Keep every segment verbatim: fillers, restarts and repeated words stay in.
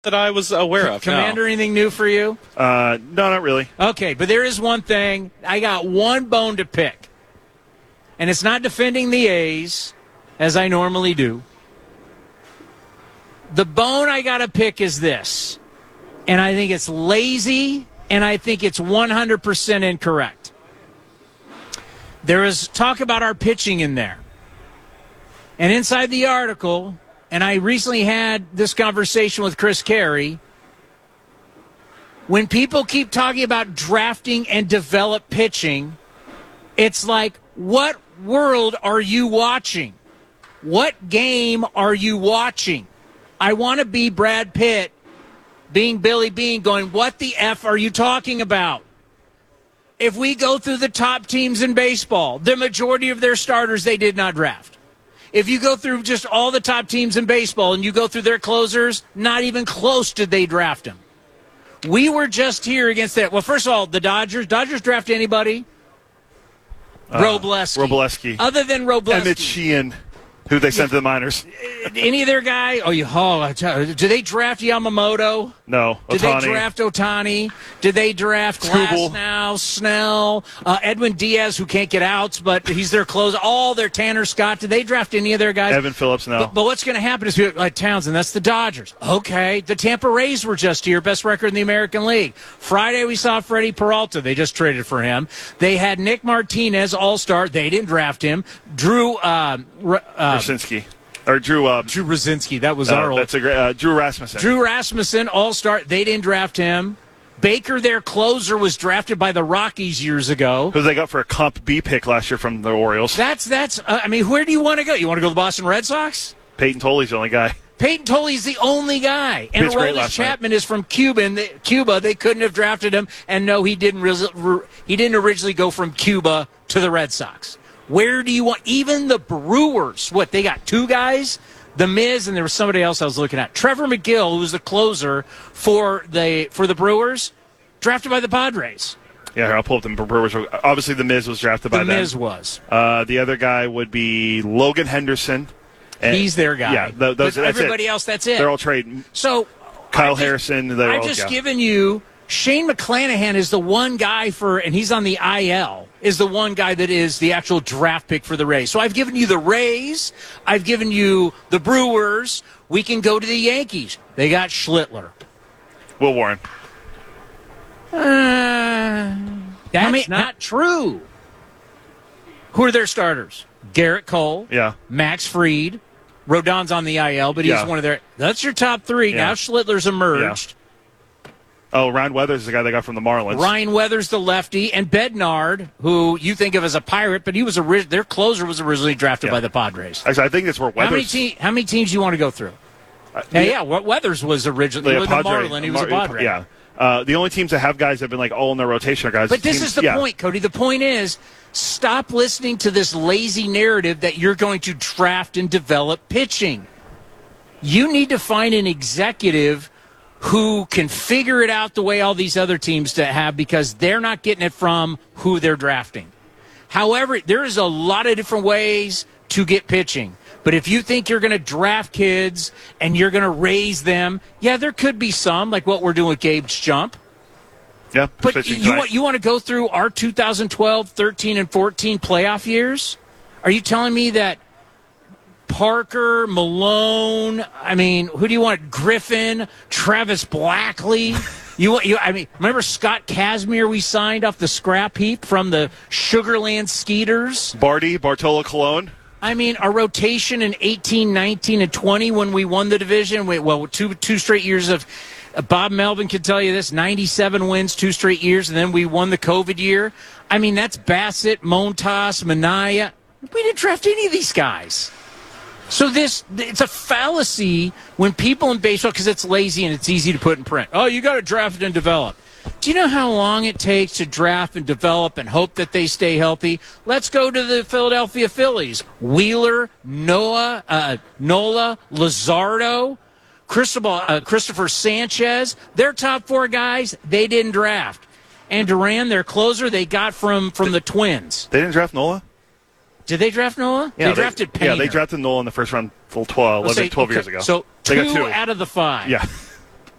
that I was aware of. Commander, no. anything new for you? Uh, no, not really. Okay, but there is one thing. I got one bone to pick. And it's not defending the A's, as I normally do. The bone I got to pick is this. And I think it's lazy, and I think it's one hundred percent incorrect. There is talk about our pitching in there. And inside the article, and I recently had this conversation with Chris Carey, when people keep talking about drafting and develop pitching, it's like, what world are you watching? What game are you watching? I want to be Brad Pitt being Billy Beane going, what the F are you talking about? If we go through the top teams in baseball, the majority of their starters they did not draft. If you go through just all the top teams in baseball and you go through their closers, not even close did they draft them. We were just here against that. Well, first of all, the Dodgers. Dodgers draft anybody? Uh, Robleski. Robleski. Other than Robleski. Emmett Sheehan, who they sent yeah. to the minors. Any of their guy? Oh, you, oh, do they draft Yamamoto? No. Did Ohtani. they draft Ohtani? Did they draft Glasnow, Snell, uh, Edwin Diaz, who can't get outs, but he's their closer? All their Tanner Scott. Did they draft any of their guys? Evan Phillips, no. But, but what's going to happen is people like Townsend. That's the Dodgers. Okay. The Tampa Rays were just here, best record in the American League. Friday we saw Freddie Peralta. They just traded for him. They had Nick Martinez, All-Star. They didn't draft him. Drew uh, uh, Raczynski. Or Drew. Uh, Drew Brzezinski. That was uh, our old. That's a great. Uh, Drew Rasmussen. Drew Rasmussen, all-star. They didn't draft him. Baker, their closer, was drafted by the Rockies years ago. Who they got for a Comp B pick last year from the Orioles. That's that's. Uh, I mean, where do you want to go? You want to go to the Boston Red Sox? Peyton Toley's the only guy. Peyton Toley's the only guy. And Aroldis Chapman night. is from Cuba. And the, Cuba, they couldn't have drafted him. And no, he didn't. He didn't originally go from Cuba to the Red Sox. Where do you want? Even the Brewers. What, they got two guys? The Miz, and there was somebody else I was looking at. Trevor McGill, who was the closer for the for the Brewers, drafted by the Padres. Yeah, here, I'll pull up the Brewers. Obviously, the Miz was drafted by them. The Miz was. Uh, the other guy would be Logan Henderson. And, He's their guy. Yeah, those, that's everybody it. else, that's it. They're all trading. So Kyle just, Harrison. I've just yeah. given you Shane McClanahan is the one guy for, and he's on the I L, is the one guy that is the actual draft pick for the Rays. So I've given you the Rays. I've given you the Brewers. We can go to the Yankees. They got Schlittler. Will Warren. Uh, that's I mean, not true. Who are their starters? Garrett Cole. Yeah. Max Fried. Rodon's on the I L, but he's yeah. one of their. That's your top three. Yeah. Now Schlittler's emerged. Yeah. Oh, Ryan Weathers is the guy they got from the Marlins. Ryan Weathers, the lefty, and Bednard, who you think of as a Pirate, but he was ori- their closer was originally drafted yeah. by the Padres. Actually, I think that's where Weathers. How many, te- how many teams do you want to go through? Uh, yeah, yeah, Weathers was originally yeah, with the Marlin. He was a Padre. Yeah. Uh, the only teams that have guys that have been like all in their rotation are guys. But this teams, is the yeah. point, Cody. The point is, stop listening to this lazy narrative that you're going to draft and develop pitching. You need to find an executive who can figure it out the way all these other teams to have, because they're not getting it from who they're drafting. However, there is a lot of different ways to get pitching. But if you think you're going to draft kids and you're going to raise them, yeah, there could be some, like what we're doing with Gabe's Jump. Yeah, but you want, you want to go through our two thousand twelve, thirteen, and fourteen playoff years? Are you telling me that Parker, Malone, I mean, who do you want? Griffin, Travis Blackley? You, you, I mean, remember Scott Kazmir we signed off the scrap heap from the Sugarland Skeeters? Barty, Bartolo Colon? I mean, our rotation in eighteen, nineteen, and twenty when we won the division, we, well, two two straight years of, uh, Bob Melvin can tell you this, ninety-seven wins, two straight years, and then we won the COVID year. I mean, that's Bassett, Montas, Minaya. We didn't draft any of these guys. So this, it's a fallacy when people in baseball, because it's lazy and it's easy to put in print. Oh, you got to draft and develop. Do you know how long it takes to draft and develop and hope that they stay healthy? Let's go to the Philadelphia Phillies. Wheeler, Noah, uh, Nola, Luzardo, Cristobal, uh, Christopher Sanchez. Their top four guys, they didn't draft. And Duran, their closer, they got from, from the Twins. They didn't draft Nola? Did they draft Noah? Yeah, they drafted they, Painter. Yeah, they drafted Nola in the first round full twelve, eleven, say, twelve okay, years ago. So they two, got two out of the five. Yeah.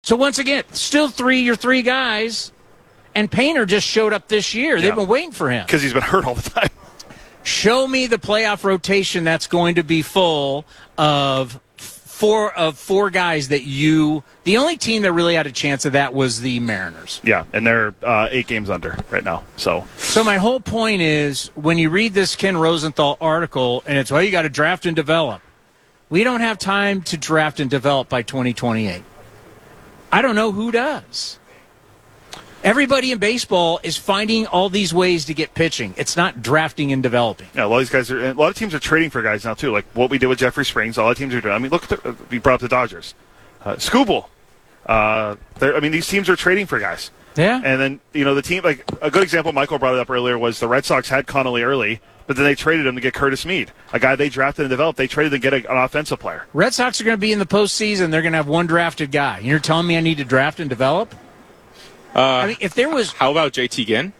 So once again, still three, your three guys, and Painter just showed up this year. Yeah. They've been waiting for him. Because he's been hurt all the time. Show me the playoff rotation that's going to be full of four of four guys that you – the only team that really had a chance of that was the Mariners. Yeah, and they're uh, eight games under right now. So so my whole point is when you read this Ken Rosenthal article and it's, well, you got to draft and develop. We don't have time to draft and develop by twenty twenty-eight. I don't know who does. Everybody in baseball is finding all these ways to get pitching. It's not drafting and developing. Yeah, a lot of these guys are. A lot of teams are trading for guys now too. Like what we did with Jeffrey Springs. A lot of teams are doing. I mean, look, at the, we brought up the Dodgers, uh, Scooble. Uh, I mean, these teams are trading for guys. Yeah. And then you know the team. Like a good example, Michael brought it up earlier, was the Red Sox had Connolly early, but then they traded him to get Curtis Mead, a guy they drafted and developed. They traded to get a, an offensive player. Red Sox are going to be in the postseason. They're going to have one drafted guy. You're telling me I need to draft and develop? Uh, I mean, if there was how about J T Ginn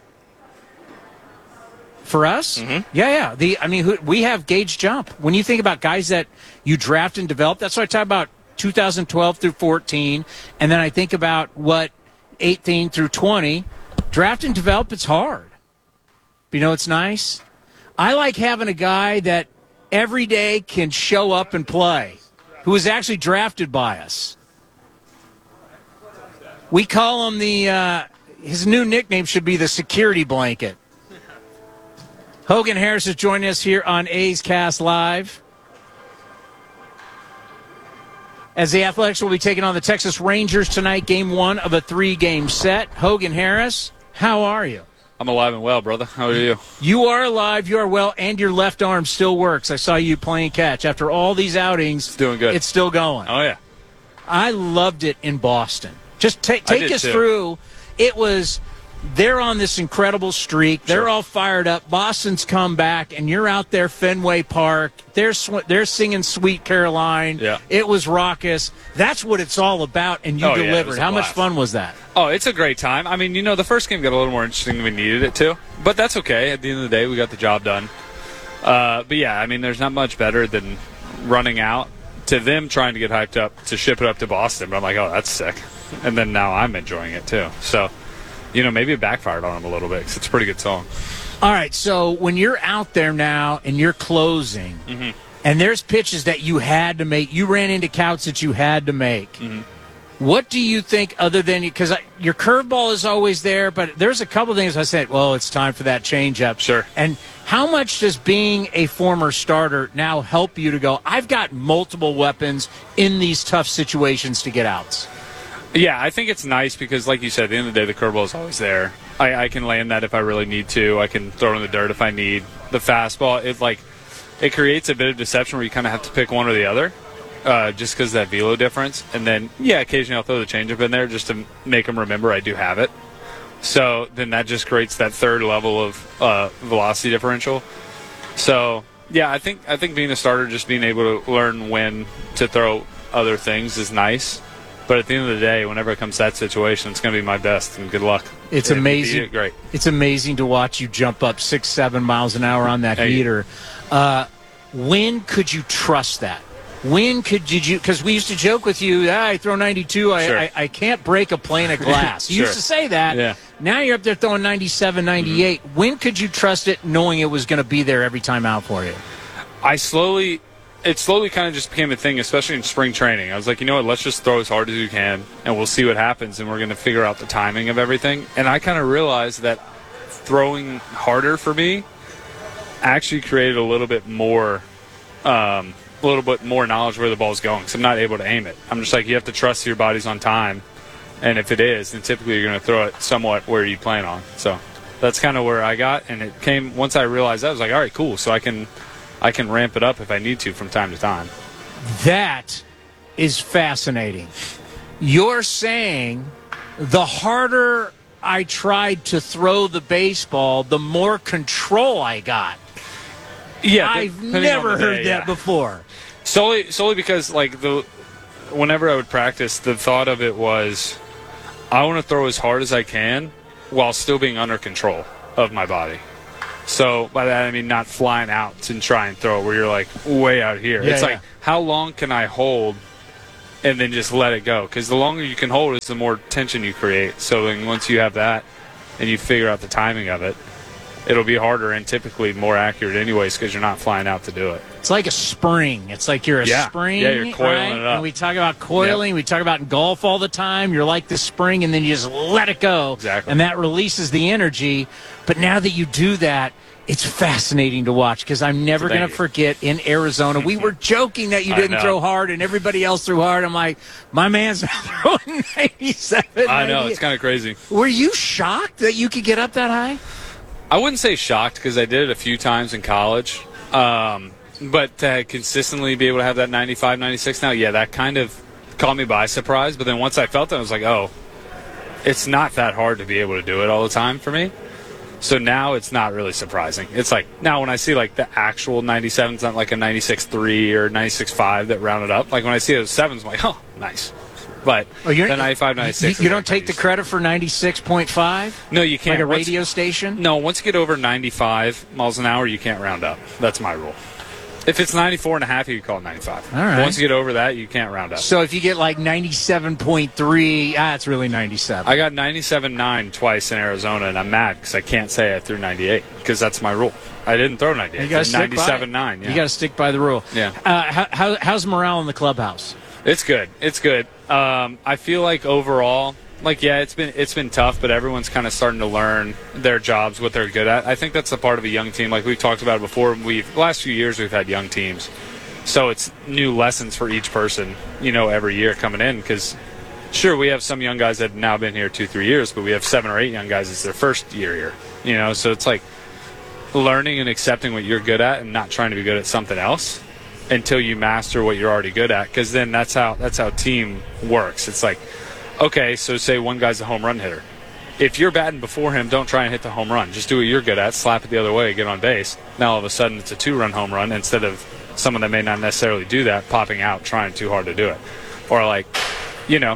for us, mm-hmm. yeah, yeah. The I mean, who, we have Gage Jump. When you think about guys that you draft and develop, that's what I talk about. two thousand twelve through fourteen, and then I think about what eighteen through twenty. Draft and develop, it's hard. But you know, it's nice. I like having a guy that every day can show up and play, who was actually drafted by us. We call him the, uh, his new nickname should be the security blanket. Hogan Harris is joining us here on A's Cast Live. As the Athletics will be taking on the Texas Rangers tonight, game one of a three-game set. Hogan Harris, how are you? I'm alive and well, brother. How are you? You are alive, you are well, and your left arm still works. I saw you playing catch. After all these outings, It's doing good. It's still going. Oh, yeah. I loved it in Boston. Just ta- take did us too. through. It was, they're on this incredible streak. They're Sure. all fired up. Boston's come back, and you're out there, Fenway Park. They're sw- they're singing Sweet Caroline. Yeah. It was raucous. That's what it's all about, and you Oh, yeah, it delivered. was a How much blast. fun was that? Oh, it's a great time. I mean, you know, the first game got a little more interesting than we needed it to, but that's okay. At the end of the day, we got the job done. Uh, but, yeah, I mean, there's not much better than running out to them trying to get hyped up to ship it up to Boston. But I'm like, oh, that's sick. And then now I'm enjoying it, too. So, you know, maybe it backfired on them a little bit because it's a pretty good song. All right, so when you're out there now and you're closing, Mm-hmm. and there's pitches that you had to make, you ran into counts that you had to make. Mm-hmm. What do you think other than – because your curveball is always there, but there's a couple things I said, well, it's time for that changeup. Sure. And how much does being a former starter now help you to go, I've got multiple weapons in these tough situations to get outs? Yeah, I think it's nice because, like you said, at the end of the day, the curveball is always there. I, I can land that if I really need to. I can throw it in the dirt if I need. The fastball, it like it creates a bit of deception where you kind of have to pick one or the other, uh, just because of that velo difference. And then, yeah, occasionally I'll throw the changeup in there just to make them remember I do have it. So then that just creates that third level of uh, velocity differential. So yeah, I think I think being a starter, just being able to learn when to throw other things is nice. But at the end of the day, whenever it comes to that situation, it's going to be my best, and good luck. It's If you amazing. beat it, great. It's amazing to watch you jump up six, seven miles an hour on that Hey. heater. Uh, when could you trust that? When could did you? Because we used to joke with you. Ah, I throw ninety-two. I, Sure. I I can't break a plane of glass. You Sure. used to say that. Yeah. Now you're up there throwing ninety-seven, ninety-eight. Mm-hmm. When could you trust it, knowing it was going to be there every time out for you? I slowly, it slowly kind of just became a thing, especially in spring training. I was like, you know what, let's just throw as hard as we can, and we'll see what happens, and we're going to figure out the timing of everything. And I kind of realized that throwing harder for me actually created a little bit more, um, a little bit more knowledge where the ball's going, because I'm not able to aim it. I'm just like, you have to trust your body's on time, and if it is, then typically you're going to throw it somewhat where you plan on. So that's kind of where I got, and it came once I realized that, I was like, all right, cool, so I can I can ramp it up if I need to from time to time. That is fascinating. You're saying the harder I tried to throw the baseball, the more control I got. Yeah, I've depending on never the heard day, that yeah. before. Solely, solely because like the, whenever I would practice, the thought of it was, I want to throw as hard as I can while still being under control of my body. So by that I mean not flying out and try and throw it where you're like way out here. Yeah, it's yeah. like, how long can I hold and then just let it go. Because the longer you can hold is the more tension you create. So then once you have that and you figure out the timing of it, it'll be harder and typically more accurate anyways because you're not flying out to do it. It's like a spring. It's like you're a yeah. spring. Yeah, you're coiling right? it up. And we talk about coiling. Yep. We talk about in golf all the time. You're like the spring, and then you just let it go. Exactly. And that releases the energy. But now that you do that, it's fascinating to watch because I'm never going to forget in Arizona. We were joking that you didn't throw hard and everybody else threw hard. I'm like, my man's not throwing ninety-seven. I know. It's kind of crazy. Were you shocked that you could get up that high? I wouldn't say shocked because I did it a few times in college. Um, but to consistently be able to have that ninety-five, ninety-six now, yeah, that kind of caught me by surprise. But then once I felt it, I was like, oh, it's not that hard to be able to do it all the time for me. So now it's not really surprising. It's like now when I see like the actual ninety-seven, it's not like a ninety-six point three or ninety-six point five that rounded up. Like when I see those sevens, I'm like, oh, nice. But oh, you're, the ninety-five, ninety-six. You, you don't like take the credit for ninety-six point five? No, you can't. Like a Once- radio station? No, once you get over ninety-five miles an hour, you can't round up. That's my rule. If it's ninety-four and a half, you can call it ninety-five. All right. Once you get over that, you can't round up. So if you get like ninety-seven point three, ah, it's really ninety-seven. I got ninety-seven point nine twice in Arizona, and I'm mad because I can't say I threw ninety-eight because that's my rule. I didn't throw ninety-eight. You got to stick by it. ninety-seven point nine. Yeah. You got to stick by the rule. Yeah. Uh, how, how, how's morale in the clubhouse? It's good. It's good. Um, I feel like overall, like yeah, it's been it's been tough, but everyone's kind of starting to learn their jobs, what they're good at. I think that's the part of a young team. Like we've talked about it before. We've the last few years we've had young teams, so it's new lessons for each person. You know, every year coming in because. Sure, we have some young guys that have now been here two, three years, but we have seven or eight young guys. It's their first year here, you know. So it's like learning and accepting what you're good at, and not trying to be good at something else until you master what you're already good at. Because then that's how that's how team works. It's like, okay, so say one guy's a home run hitter. If you're batting before him, don't try and hit the home run. Just do what you're good at. Slap it the other way, get on base. Now all of a sudden it's a two-run home run instead of someone that may not necessarily do that popping out trying too hard to do it, or like, you know.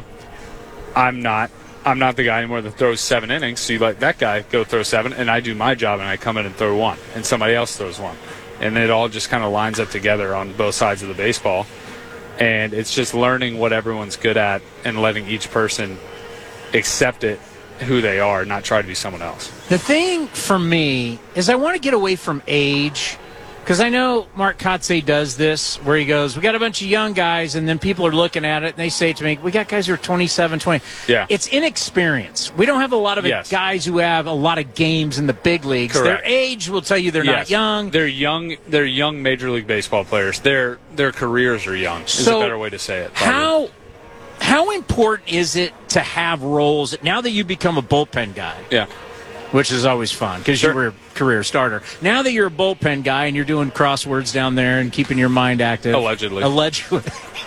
I'm not I'm not the guy anymore that throws seven innings, so you let that guy go throw seven, and I do my job, and I come in and throw one, and somebody else throws one. And it all just kind of lines up together on both sides of the baseball. And it's just learning what everyone's good at and letting each person accept it, who they are, not try to be someone else. The thing for me is I want to get away from age. Because I know Mark Kotsay does this, where he goes, we got a bunch of young guys, and then people are looking at it, and they say to me, we got guys who are twenty-seven, twenty. Yeah. It's inexperience. We don't have a lot of Yes. guys who have a lot of games in the big leagues. Correct. Their age will tell you they're not Yes. young. They're young. They're young Major League Baseball players. Their their careers are young. Is So a better way to say it. probably. How how important is it to have roles now that you become a bullpen guy? Yeah. Which is always fun because Sure. you were a career starter. Now that you're a bullpen guy and you're doing crosswords down there and keeping your mind active. Allegedly. Allegedly.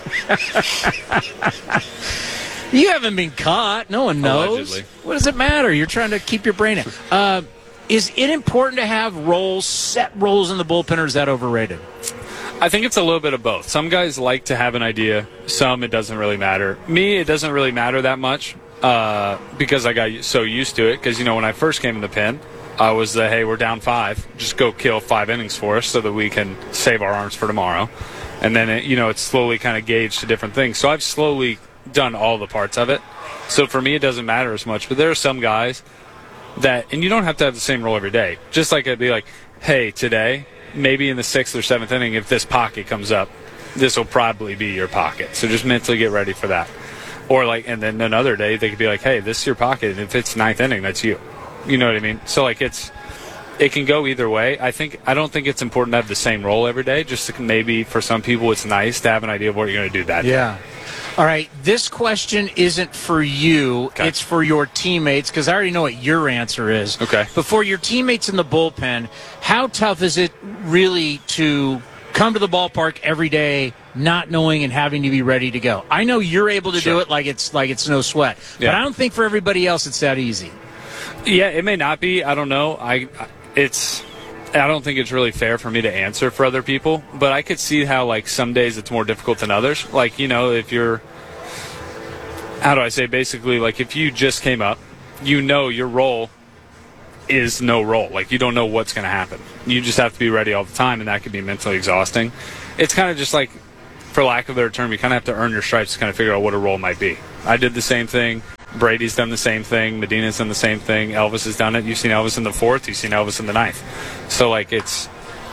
You haven't been caught. No one knows. Allegedly. What does it matter? You're trying to keep your brain in. Uh, is it important to have roles, set roles in the bullpen, or is that overrated? I think it's a little bit of both. Some guys like to have an idea. Some, it doesn't really matter. Me, it doesn't really matter that much. Uh, because I got so used to it. Because, you know, when I first came in the pen, I was the, hey, we're down five. Just go kill five innings for us so that we can save our arms for tomorrow. And then, it, you know, it's slowly kind of gauged to different things. So I've slowly done all the parts of it. So for me, it doesn't matter as much. But there are some guys that, and you don't have to have the same role every day. Just like I'd be like, hey, today, maybe in the sixth or seventh inning, if this pocket comes up, this will probably be your pocket. So just mentally get ready for that. Or like, and then another day they could be like, hey, this is your pocket. And if it's ninth inning, that's you. You know what I mean? So like it's, it can go either way. I think, I don't think it's important to have the same role every day. Just maybe for some people it's nice to have an idea of what you're going to do that day. Yeah. All right. This question isn't for you. Okay. It's for your teammates because I already know what your answer is. Okay. But for your teammates in the bullpen, how tough is it really to come to the ballpark every day not knowing and having to be ready to go? I know you're able to Sure. do it like it's like it's no sweat. Yeah. But I don't think for everybody else it's that easy. Yeah, it may not be. I don't know. I, it's, I don't think it's really fair for me to answer for other people. But I could see how, like, some days it's more difficult than others. Like, you know, if you're, how do I say, basically, like, if you just came up, you know your role is no role. Like, you don't know what's going to happen. You just have to be ready all the time, and that can be mentally exhausting. It's kind of just like, for lack of a better term, you kind of have to earn your stripes to kind of figure out what a role might be. I did the same thing. Brady's done the same thing. Medina's done the same thing. Elvis has done it. You've seen Elvis in the fourth. You've seen Elvis in the ninth. So, like, it's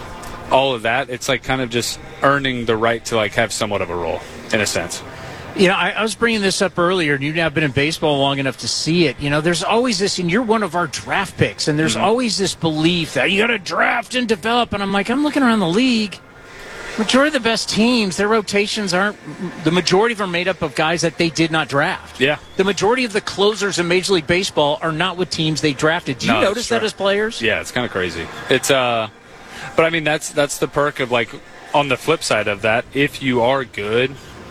all of that. It's, like, kind of just earning the right to, like, have somewhat of a role, in a sense. You know, I, I was bringing this up earlier, and you've now been in baseball long enough to see it. You know, there's always this, and you're one of our draft picks, and there's mm-hmm. always this belief that you got to draft and develop. And I'm like, I'm looking around the league. Majority of the best teams, their rotations aren't, the majority of them are made up of guys that they did not draft. Yeah. The majority of the closers in Major League Baseball are not with teams they drafted. Do you no, notice that as players? Yeah, it's kind of crazy. It's, uh, but I mean, that's, that's the perk of, like, on the flip side of that, if you are good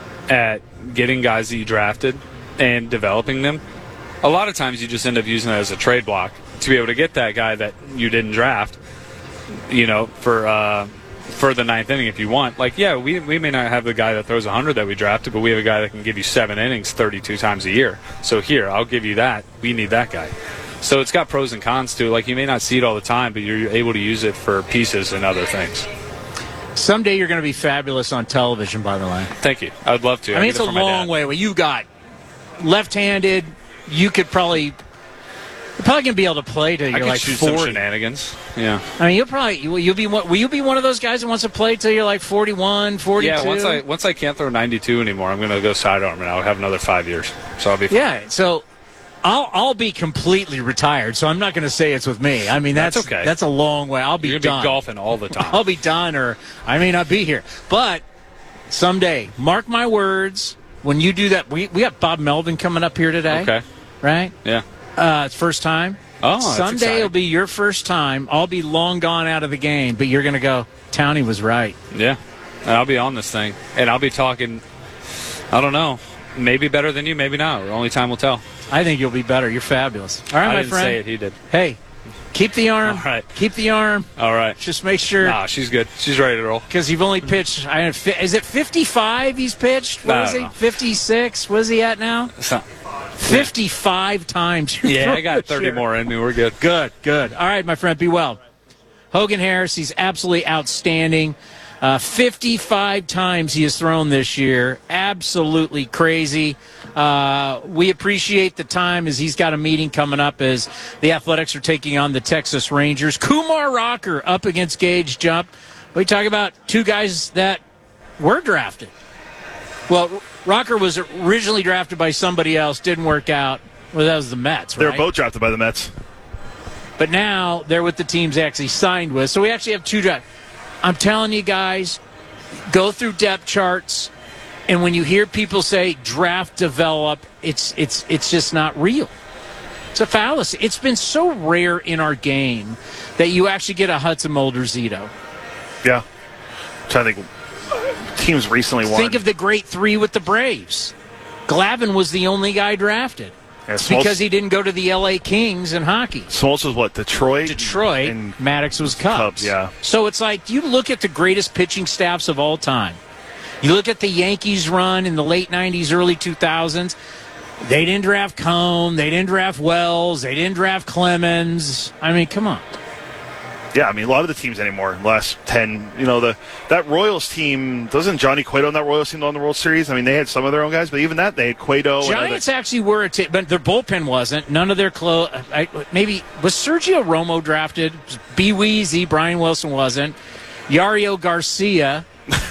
at getting guys that you drafted and developing them, a lot of times you just end up using it as a trade block to be able to get that guy that you didn't draft, you know, for, uh, for the ninth inning if you want. Like, yeah, we we may not have the guy that throws one hundred that we drafted, but we have a guy that can give you seven innings thirty-two times a year. So here, I'll give you that. We need that guy. So it's got pros and cons to it. Like, you may not see it all the time, but you're able to use it for pieces and other things. Someday you're going to be fabulous on television, by the way. Thank you. I'd love to. I mean, it's a long way away. You got left-handed. You could probably... You're probably gonna be able to play till you're I could like shoot forty. Some shenanigans. Yeah. I mean, you'll probably will you be one, will you be one of those guys that wants to play till you're like forty-one, forty-two? Yeah. Once I once I can't throw ninety-two anymore, I'm gonna go sidearm and I'll have another five years. So I'll be fine. Yeah. So I'll I'll be completely retired. So I'm not gonna say it's with me. I mean that's that's okay. That's a long way. I'll be you're gonna done. be golfing all the time. I'll be done, or I may not be here. But someday, mark my words. When you do that, we we got Bob Melvin coming up here today. Okay. Right. Yeah. Uh, it's first time. Oh, that's Someday exciting. it'll be your first time. I'll be long gone out of the game, but you're going to go, Townie was right. Yeah. And I'll be on this thing. And I'll be talking, I don't know, maybe better than you, maybe not. Only time will tell. I think you'll be better. You're fabulous. All right, I my didn't friend. say it. He did. Hey, keep the arm. All right. Keep the arm. All right. Just make sure. Nah, she's good. She's ready to roll. Because you've only pitched, I, is it fifty-five he's pitched? What No, is no, he? no. fifty-six? What is he at now? It's not, fifty-five times. yeah, I got thirty Sure. more in me. We're good. Good, good. All right, my friend, be well. Hogan Harris, he's absolutely outstanding. Uh, fifty-five times he has thrown this year. Absolutely crazy. Uh, we appreciate the time as he's got a meeting coming up as the Athletics are taking on the Texas Rangers. Kumar Rocker up against Gage Jump. We talk about two guys that were drafted. Well, Rocker was originally drafted by somebody else, didn't work out. Well, that was the Mets, right? They were both drafted by the Mets. But now they're with the teams they actually signed with. So we actually have two drafts. I'm telling you guys, go through depth charts, and when you hear people say draft develop, it's it's it's just not real. It's a fallacy. It's been so rare in our game that you actually get a Hudson Mulder Zito. Yeah. I'm trying to think. Teams recently won. Think of the great three with the Braves. Glavine was the only guy drafted. Yeah, It's Smoltz- because he didn't go to the L A Kings in hockey. Smoltz was what? Detroit? Detroit, and Maddox was Cubs. Cubs, yeah. So it's like you look at the greatest pitching staffs of all time. You look at the Yankees run in the late nineties, early two thousands. They didn't draft Cone. They didn't draft Wells. They didn't draft Clemens. I mean, come on. Yeah, I mean, a lot of the teams anymore, last ten, you know, the that Royals team, doesn't Johnny Cueto on that Royals team on the World Series? I mean, they had some of their own guys, but even that, they had Cueto. Giants and other... actually were a team, but their bullpen wasn't. None of their close. Maybe was Sergio Romo drafted? B. Weezy, Brian Wilson wasn't. Yario Garcia.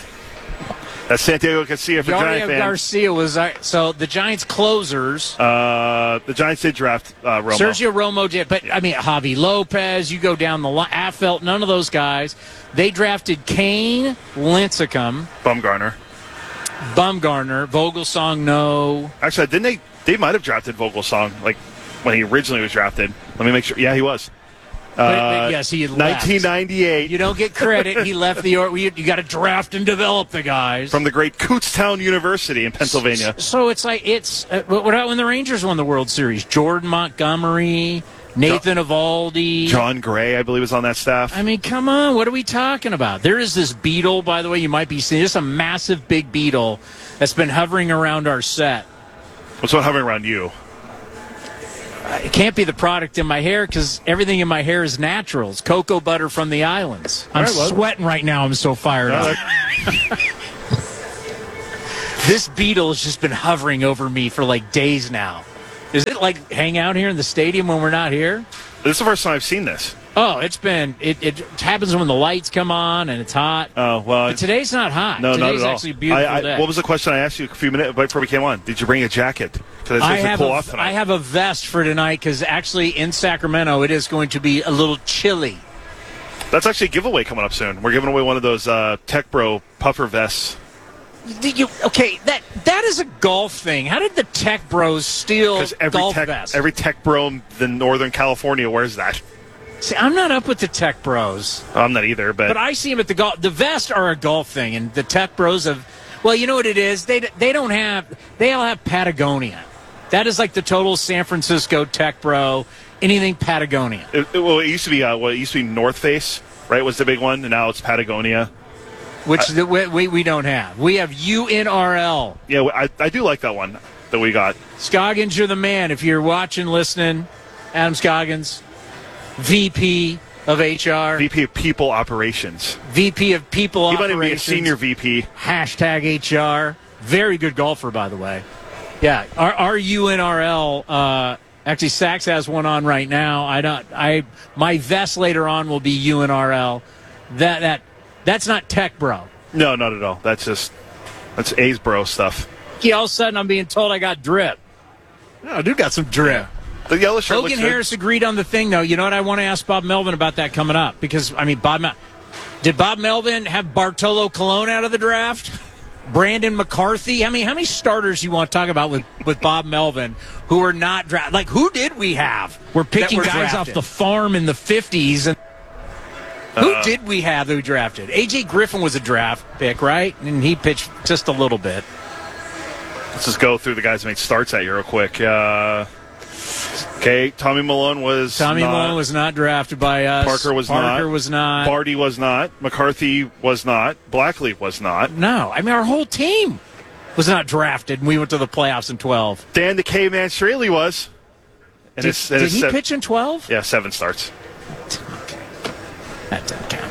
That's Santiago Garcia for Giant Yario fans. Garcia was uh, so the Giants closers. Uh, the Giants did draft uh, Romo. Sergio Romo did, but I mean Javi Lopez. You go down the line. Affelt, none of those guys. They drafted Kane, Lincecum, Bumgarner. Bumgarner, Vogelsong. No, Actually, didn't they? They might have drafted Vogelsong like when he originally was drafted. Let me make sure. Yeah, he was. but, Uh, but yes, he had left. nineteen ninety-eight. You don't get credit. He left the. Or you, you got to draft and develop the guys From the great Kutztown University in Pennsylvania. So it's like it's. Uh, what about when the Rangers won the World Series? Jordan Montgomery, Nathan Eovaldi. John Gray, I believe, was on that staff. I mean, come on. What are we talking about? There is this beetle, by the way, you might be seeing. Just a massive big beetle that's been hovering around our set. What's what hovering around you? It can't be the product in my hair because everything in my hair is natural. It's cocoa butter from the islands. I'm All right, well. sweating right now. I'm so fired All up. right. This beetle has just been hovering over me for like days now. Does it like hang out here in the stadium when we're not here? This is the first time I've seen this. Oh, it's been it, it happens when the lights come on and it's hot. Oh well, but today's not hot. No, today's not at all. actually a beautiful I, I, day. What was the question I asked you a few minutes before we came on? Did you bring a jacket? Because I it's have cool a, off tonight. I have a vest for tonight because actually in Sacramento it is going to be a little chilly. That's actually a giveaway coming up soon. We're giving away one of those uh, Tech Bro puffer vests. Did you okay? That that is a golf thing. How did the Tech Bros steal every golf tech, vests? Every Tech Bro in Northern California wears that. See, I'm not up with the Tech Bros. I'm not either, but but I see them at the golf. The vests are a golf thing, and the Tech Bros have. Well, you know what it is. They they don't have. They all have Patagonia. That is like the total San Francisco Tech Bro. Anything Patagonia. It, it, well, it used to be. Uh, well, it used to be North Face, right? Was the big one, and now it's Patagonia. Which I, the, we, we don't have. We have U N R L. Yeah, I, I do like that one that we got. Scoggins, you're the man. If you're watching, listening, Adam Scoggins, V P of H R. V P of People Operations. V P of People he Operations. He might even be a senior V P. Hashtag H R. Very good golfer, by the way. Yeah, our, our U N R L, uh, actually, Sachs has one on right now. I don't. I My vest later on will be U N R L. That that That's not Tech Bro. No, not at all. That's just, that's A's Bro stuff. Yeah, all of a sudden I'm being told I got drip. No, dude got some drip. The yellow shirt Logan looks Harris good. agreed on the thing, though. You know what? I want to ask Bob Melvin about that coming up. Because, I mean, Bob Mel- did Bob Melvin have Bartolo Colon out of the draft? Brandon McCarthy? I mean, how many starters you want to talk about with, with Bob Melvin who were not drafted? Like, who did we have? We're picking were guys drafted? off the farm in the fifties. And Who Uh, did we have who drafted? A J Griffin was a draft pick, right? And he pitched just a little bit. Let's just go through the guys who made starts at you real quick. Uh, okay, Tommy Malone was Tommy not. Malone was not drafted by us. Parker was Parker not. Parker was not. Barty was not. McCarthy was not. Blackley was not. No. I mean, our whole team was not drafted, and we went to the playoffs in twelve. Dan the Caveman Straley was. And Did, it's, and did it's he seven, pitch in twelve? Yeah, seven starts. Okay. That doesn't count.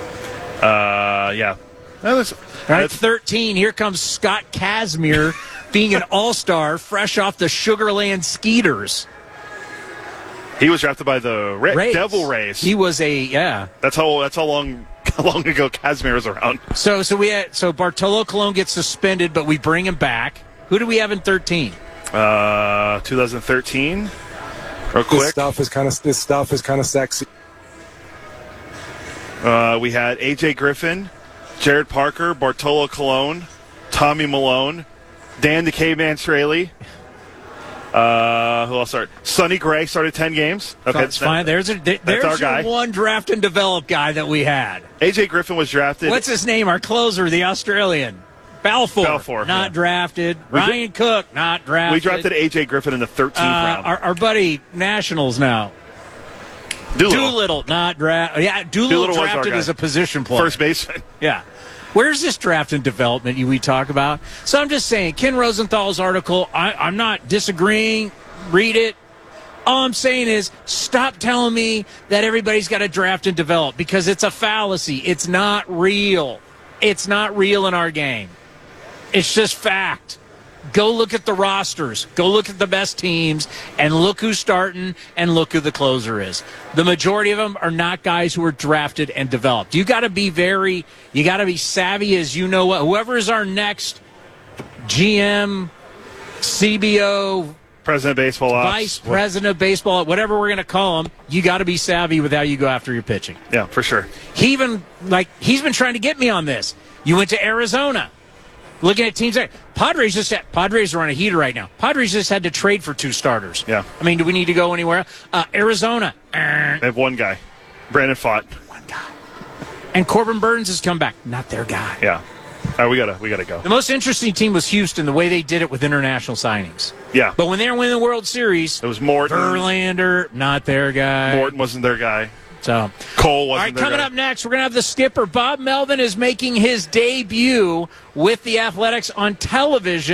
Uh, yeah. No, that's, All right, that's- thirteen. Here comes Scott Kazmir being an all-star fresh off the Sugarland Skeeters. he was drafted by the Ra- Rays. Devil Rays. He was a, yeah. That's how that's how long how long ago Casimir was around. So so we had, so Bartolo Colon gets suspended, but we bring him back. Who do we have in thirteen? Uh, twenty thirteen. Real This quick. stuff is kind of this stuff is kind of sexy. Uh, we had A J Griffin, Jared Parker, Bartolo Colon, Tommy Malone, Dan the Caveman Straley. Uh, who else started? Sonny Gray started ten games. Okay, That's fine. There's a there, there's our your guy. one draft and develop guy that we had. A J Griffin was drafted. What's his name? Our closer, the Australian. Balfour. Balfour, Not yeah. drafted. We dra- Ryan Cook, not drafted. We drafted A J Griffin in the thirteenth uh, round. our, our buddy Nationals now. Doolittle, Doolittle, not drafted. Yeah, Doolittle, Doolittle was our drafted guy. as a position player. first baseman. Yeah. Where's this draft and development you we talk about? So I'm just saying, Ken Rosenthal's article, I, I'm not disagreeing. Read it. All I'm saying is stop telling me that everybody's got to draft and develop because it's a fallacy. It's not real. It's not real in our game. It's just fact. Go look at the rosters. Go look at the best teams and look who's starting and look who the closer is. The majority of them are not guys who are drafted and developed. You got to be very, you got to be savvy as you know what. Whoever is our next G M, C B O, President of Baseball Ops. Vice President of Baseball, whatever we're going to call him, you got to be savvy with how you go after your pitching. Yeah, for sure. He even, like, he's been trying to get me on this. You went to Arizona. Looking at teams there. Padres just had, Padres are on a heater right now. Padres just had to trade for two starters. Yeah. I mean, do we need to go anywhere? Uh, Arizona. Uh, They have one guy. Brandon Fott. one guy. And Corbin Burns has come back. Not their guy. Yeah. All right, we gotta we gotta go. The most interesting team was Houston, the way they did it with international signings. Yeah. But when they were winning the World Series, It was Morton. Verlander, not their guy. Morton wasn't their guy. So, Cole all wasn't right, their coming guy. up next, we're going to have the skipper. Bob Melvin is making his debut with the Athletics on television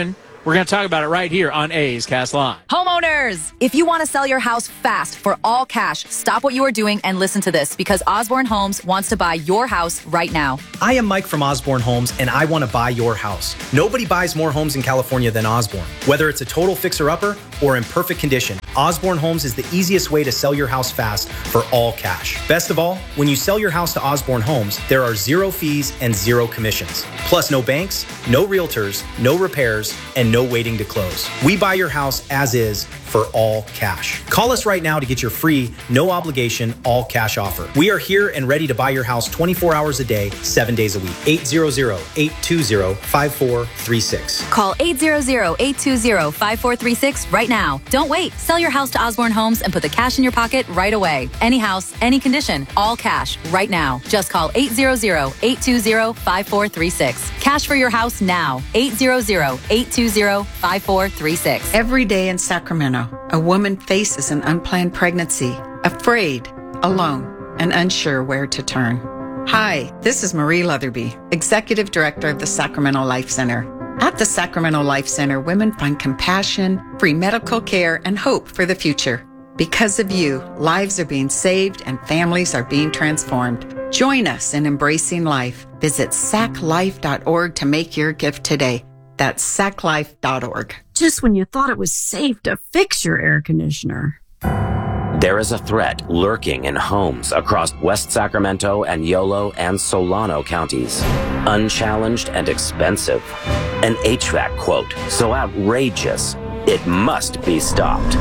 We're going to talk about it right here on A's Cast Live. Homeowners, if you want to sell your house fast for all cash, stop what you are doing and listen to this, because Osborne Homes wants to buy your house right now. I am Mike from Osborne Homes, and I want to buy your house. Nobody buys more homes in California than Osborne. Whether it's a total fixer-upper or in perfect condition, Osborne Homes is the easiest way to sell your house fast for all cash. Best of all, when you sell your house to Osborne Homes, there are zero fees and zero commissions. Plus no banks, no realtors, no repairs, and no waiting to close. We buy your house as is for all cash. Call us right now to get your free, no obligation, all cash offer. We are here and ready to buy your house twenty-four hours a day, seven days a week. eight hundred, eight two zero, five four three six. Call eight hundred, eight two zero, five four three six right now. Don't wait. Sell your house to Osborne Homes and put the cash in your pocket right away. Any house, any condition, all cash right now. Just call eight hundred, eight two zero, five four three six. Cash for your house now. eight hundred, eight two zero, five four three six. Every day in Sacramento, a woman faces an unplanned pregnancy, afraid, alone, and unsure where to turn. Hi, this is Marie Leatherby, Executive Director of the Sacramento Life Center. At the Sacramento Life Center, women find compassion, free medical care, and hope for the future. Because of you, lives are being saved and families are being transformed. Join us in embracing life. Visit sac life dot org to make your gift today. That's sac life dot org. Just when you thought it was safe to fix your air conditioner. There is a threat lurking in homes across West Sacramento and Yolo and Solano counties. Unchallenged and expensive. An H V A C quote so outrageous, it must be stopped.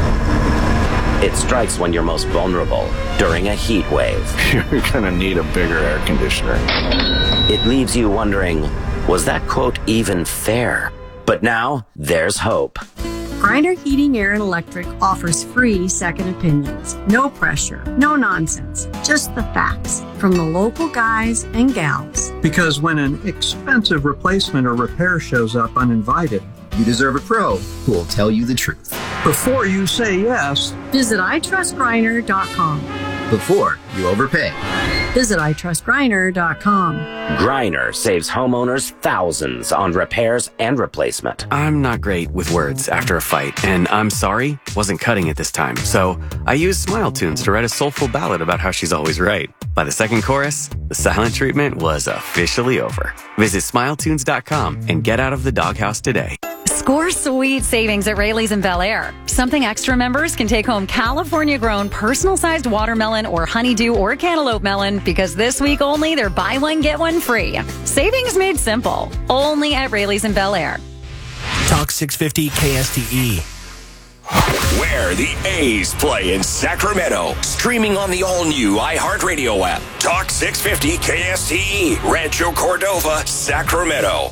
It strikes when you're most vulnerable, during a heat wave. You're gonna need a bigger air conditioner. It leaves you wondering, was that quote even fair? But now, there's hope. Griner Heating, Air, and Electric offers free second opinions. No pressure, no nonsense, just the facts from the local guys and gals. Because when an expensive replacement or repair shows up uninvited, you deserve a pro who will tell you the truth. Before you say yes, visit i trust griner dot com. Before you overpay, visit i trust griner dot com. Griner saves homeowners thousands on repairs and replacement. I'm not great with words after a fight, and I'm sorry wasn't cutting it this time. So I used Smile Tunes to write a soulful ballad about how she's always right. By the second chorus, the silent treatment was officially over. Visit smile tunes dot com and get out of the doghouse today. Score sweet savings at Rayleigh's in Bel Air. Something Extra members can take home California-grown, personal-sized watermelon or honeydew or cantaloupe melon, because this week only they're buy one, get one free. Savings made simple. Only at Rayleigh's in Bel Air. Talk six fifty K S T E. Where the A's play in Sacramento. Streaming on the all-new iHeartRadio app. Talk six fifty K S T E. Rancho Cordova, Sacramento.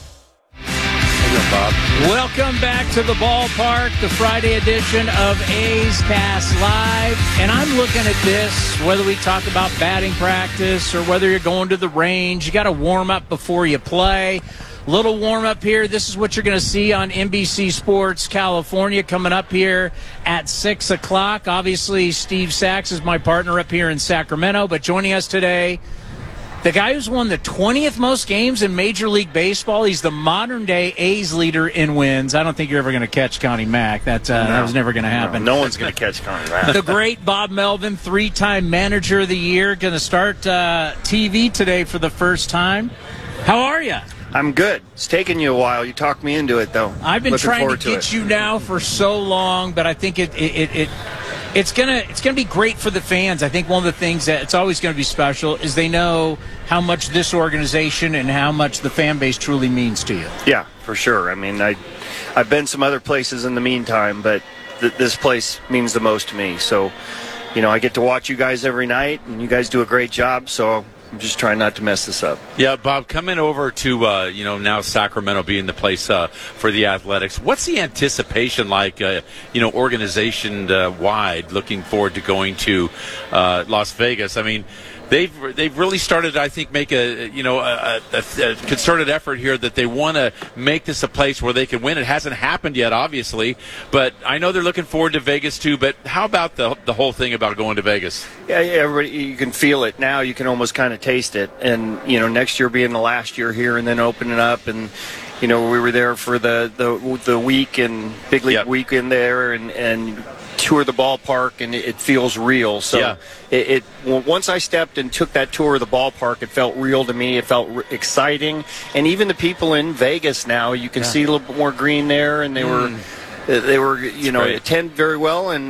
Bob. Welcome back to the ballpark, the Friday edition of A's Cast Live. And I'm looking at this, whether we talk about batting practice or whether you're going to the range, you got to warm up before you play. Little warm up here. This is what you're going to see on N B C Sports California coming up here at six o'clock. Obviously, Steve Sachs is my partner up here in Sacramento, but joining us today, the guy who's won the twentieth most games in Major League Baseball. He's the modern-day A's leader in wins. I don't think you're ever going to catch Connie Mack. That, uh, no, that was never going to happen. No, no one's going to catch Connie Mack. The great Bob Melvin, three-time Manager of the Year, going to start uh, T V today for the first time. How are you? I'm good. It's taken you a while. You talked me into it, though. I've been Looking trying to to get it. you now for so long, but I think it it, it, it it's gonna it's gonna be great for the fans. I think one of the things that it's always going to be special is they know how much this organization and how much the fan base truly means to you. Yeah, for sure. I mean, I I've been some other places in the meantime, but th- this place means the most to me. So, you know, I get to watch you guys every night, and you guys do a great job. So I'm just trying not to mess this up. Yeah, Bob, coming over to, uh, you know, now Sacramento being the place uh, for the Athletics, what's the anticipation like, uh, you know, organization-wide, looking forward to going to uh, Las Vegas? I mean, they've they've really started, I think, make a, you know, a, a, a concerted effort here that they want to make this a place where they can win. It hasn't happened yet, obviously, but I know they're looking forward to Vegas, too. But how about the the whole thing about going to Vegas? Yeah, everybody, you can feel it now. You can almost kind of taste it. And, you know, next year being the last year here and then opening up and, you know, we were there for the, the, the week and big league Yep. weekend there and, and tour the ballpark, and it, it feels real. So Yeah. it, it well, once I stepped and took that tour of the ballpark, it felt real to me. It felt re- exciting. And even the people in Vegas now, you can Yeah. see a little bit more green there, and they Mm. were they were you It's know great. attend very well. And